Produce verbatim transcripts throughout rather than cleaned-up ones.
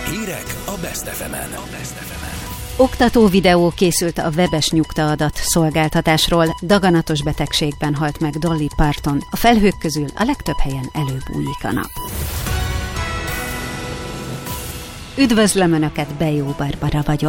Hírek a Best ef emen. Oktató videó készült a webes nyugtaadat szolgáltatásról. Daganatos betegségben halt meg Dolly Parton. A felhők közül a legtöbb helyen előbújik a nap. Üdvözlöm Önöket, Bejó Barbara vagyok.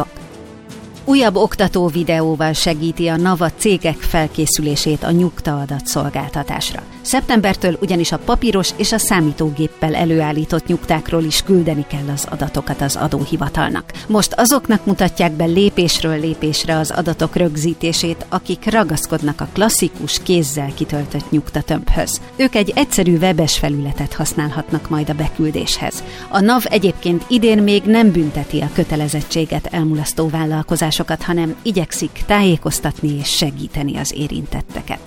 Újabb oktató videóval segíti a NAVA cégek felkészülését a nyugtaadat szolgáltatásra. Szeptembertől ugyanis a papíros és a számítógéppel előállított nyugtákról is küldeni kell az adatokat az adóhivatalnak. Most azoknak mutatják be lépésről lépésre az adatok rögzítését, akik ragaszkodnak a klasszikus kézzel kitöltött nyugtatömbhöz. Ők egy egyszerű webes felületet használhatnak majd a beküldéshez. A NAV egyébként idén még nem bünteti a kötelezettséget elmulasztó vállalkozásokat, hanem igyekszik tájékoztatni és segíteni az érintetteket.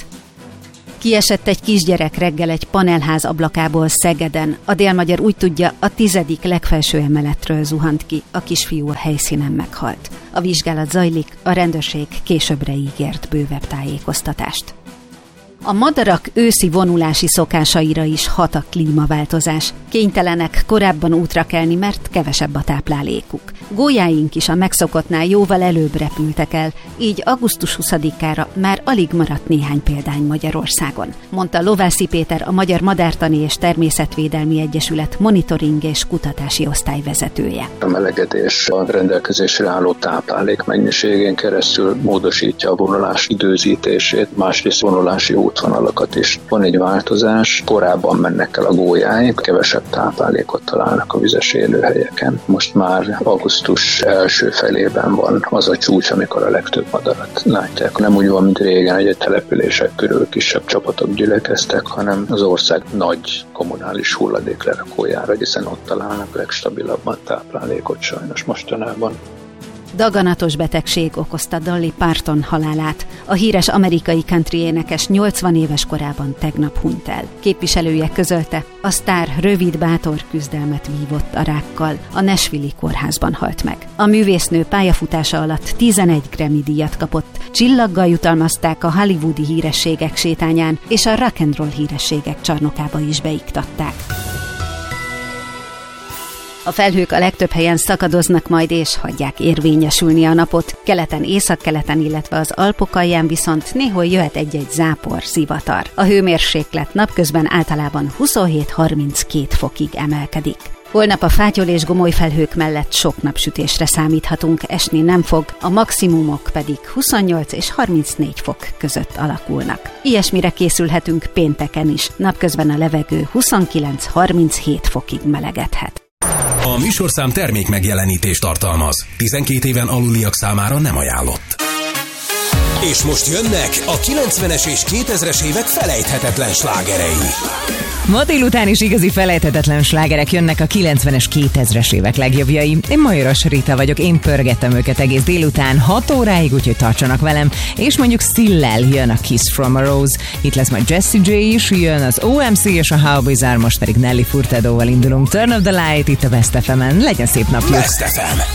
Kiesett egy kisgyerek reggel egy panelház ablakából Szegeden. A Dél-Magyar úgy tudja, a tizedik legfelső emeletről zuhant ki, a kisfiú a helyszínen meghalt. A vizsgálat zajlik, a rendőrség későbbre ígért bővebb tájékoztatást. A madarak őszi vonulási szokásaira is hat a klímaváltozás. Kénytelenek korábban útra kelni, mert kevesebb a táplálékuk. Gólyáink is a megszokottnál jóval előbb repültek el, így augusztus huszadikára már alig maradt néhány példány Magyarországon, mondta Lovászi Péter, a Magyar Madártani és Természetvédelmi Egyesület monitoring és kutatási osztályvezetője. A melegedés a rendelkezésre álló táplálék mennyiségén keresztül módosítja a vonulás időzítését, másrészt vonulási útvonalakat is. Van egy változás, korábban mennek el a gólyáink, kevesebb táplálékot találnak a vizes élőhelyeken. Most már augusztus első felében van az a csúcs, amikor a legtöbb madarat látják. Nem úgy van, mint régen, hogy a települések körül kisebb csapatok gyülekeztek, hanem az ország nagy kommunális hulladéklerakójára, hiszen ott találnak legstabilabban táplálékot sajnos mostanában. Daganatos betegség okozta Dolly Parton halálát. A híres amerikai country énekes nyolcvan éves korában tegnap hunyt el. Képviselője közölte, a sztár rövid, bátor küzdelmet vívott a rákkal. A Nashville-i kórházban halt meg. A művésznő pályafutása alatt tizenegy Grammy díjat kapott. Csillaggal jutalmazták a hollywoodi hírességek sétányán, és a rock and roll hírességek csarnokába is beiktatták. A felhők a legtöbb helyen szakadoznak majd és hagyják érvényesülni a napot. Keleten, északkeleten, illetve az Alpok alján viszont néhol jöhet egy-egy zápor, zivatar. A hőmérséklet napközben általában huszonhét-harminckét fokig emelkedik. Holnap a fátyol és gomoly felhők mellett sok napsütésre számíthatunk, esni nem fog, a maximumok pedig huszonnyolc és harmincnégy fok között alakulnak. Ilyesmire készülhetünk pénteken is, napközben a levegő huszonkilenc-harminchét fokig melegedhet. A műsorszám termék megjelenítést tartalmaz. tizenkét éven aluliak számára nem ajánlott. És most jönnek a kilencvenes és kétezres évek felejthetetlen slágerei. Ma délután is igazi felejthetetlen slágerek jönnek, a kilencvenes, kétezres évek legjobbjai. Én Majoros Rita vagyok, én pörgettem őket egész délután hat óráig, úgyhogy tartsanak velem. És mondjuk Szillel jön a Kiss from a Rose, itt lesz majd Jessie J is, jön az o em cé és a How Bizarre, most pedig Nelly Furtadoval indulunk. Turn of the Light itt a Best ef emen. Legyen szép napjuk! Best ef em.